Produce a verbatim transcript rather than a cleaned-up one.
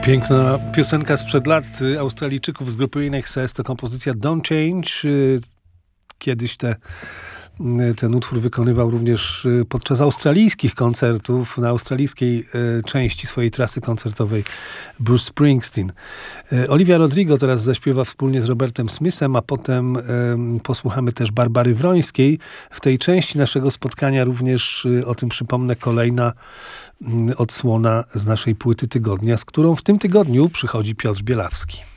Piękna piosenka sprzed lat Australijczyków z grupy In Excess to kompozycja Don't Change. Kiedyś te, ten utwór wykonywał również podczas australijskich koncertów, na australijskiej części swojej trasy koncertowej Bruce Springsteen. Olivia Rodrigo teraz zaśpiewa wspólnie z Robertem Smithem, a potem posłuchamy też Barbary Wrońskiej. W tej części naszego spotkania również, o tym przypomnę, kolejna odsłona z naszej płyty tygodnia, z którą w tym tygodniu przychodzi Piotr Bielawski.